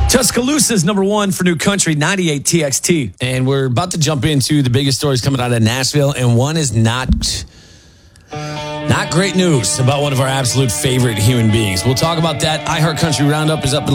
Tuscaloosa's number one for New Country, 98 TXT. And we're about to jump into the biggest stories coming out of Nashville, and one is not great news about one of our absolute favorite human beings. We'll talk about that. iHeart Country Roundup is up in